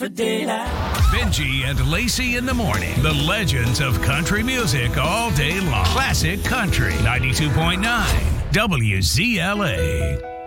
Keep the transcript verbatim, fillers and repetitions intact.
for daylight. Benji and Lacey in the morning. The legends of country music all day long. Classic Country ninety-two point nine W Z L A.